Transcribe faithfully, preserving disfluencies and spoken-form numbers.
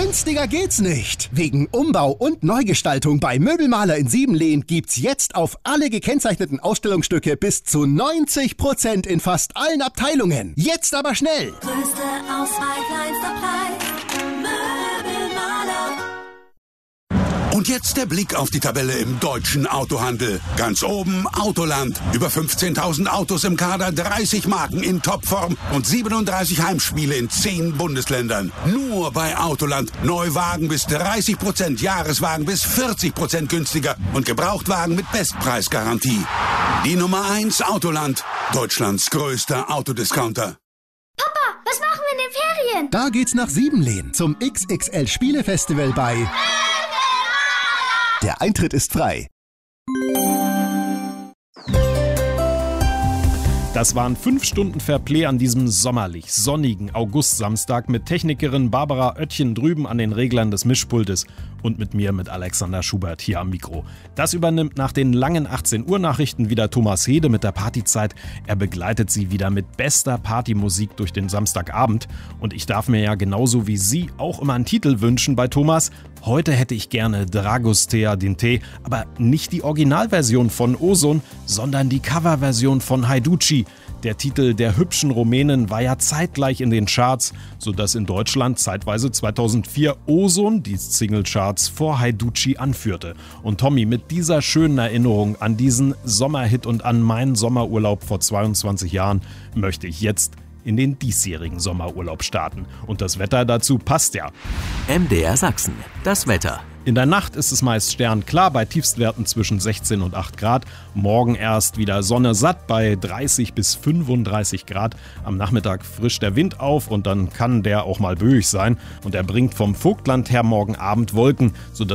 Günstiger geht's nicht. Wegen Umbau und Neugestaltung bei Möbelmaler in Siebenlehn gibt's jetzt auf alle gekennzeichneten Ausstellungsstücke bis zu neunzig Prozent in fast allen Abteilungen. Jetzt aber schnell! Größte Auswahl, kleinster Preis. Möbelmaler. Und jetzt der Blick auf die Tabelle im deutschen Autohandel. Ganz oben Autoland. Über fünfzehntausend Autos im Kader, dreißig Marken in Topform und siebenunddreißig Heimspiele in zehn Bundesländern. Nur bei Autoland. Neuwagen bis dreißig Prozent, Jahreswagen bis vierzig Prozent günstiger und Gebrauchtwagen mit Bestpreisgarantie. Die Nummer eins Autoland. Deutschlands größter Autodiscounter. Papa, was machen wir in den Ferien? Da geht's nach Siebenlehn zum X X L Spielefestival bei... Der Eintritt ist frei. Das waren fünf Stunden Fairplay an diesem sommerlich sonnigen August-Samstag mit Technikerin Barbara Oettchen drüben an den Reglern des Mischpultes und mit mir, mit Alexander Schubert hier am Mikro. Das übernimmt nach den langen achtzehn Uhr Nachrichten wieder Thomas Hede mit der Partyzeit. Er begleitet sie wieder mit bester Partymusik durch den Samstagabend. Und ich darf mir ja genauso wie Sie auch immer einen Titel wünschen bei Thomas. Heute hätte ich gerne Dragostea din Te, aber nicht die Originalversion von Ozon, sondern die Coverversion von Haiduci. Der Titel der hübschen Rumänin war ja zeitgleich in den Charts, sodass in Deutschland zeitweise zweitausendvier Ozon die Singlecharts vor Haiduci anführte. Und Tommy, mit dieser schönen Erinnerung an diesen Sommerhit und an meinen Sommerurlaub vor zweiundzwanzig Jahren möchte ich jetzt in den diesjährigen Sommerurlaub starten. Und das Wetter dazu passt ja. M D R Sachsen, das Wetter. In der Nacht ist es meist sternklar bei Tiefstwerten zwischen sechzehn und acht Grad. Morgen erst wieder Sonne satt bei dreißig bis fünfunddreißig Grad. Am Nachmittag frischt der Wind auf und dann kann der auch mal böig sein. Und er bringt vom Vogtland her morgen Abend Wolken, sodass